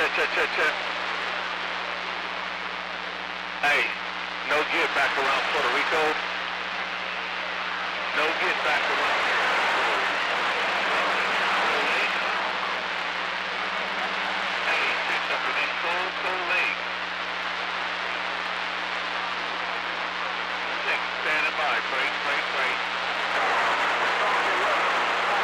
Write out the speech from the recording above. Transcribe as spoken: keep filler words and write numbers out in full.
check, check, check, check. Hey, no get back around Puerto Rico. No get back around.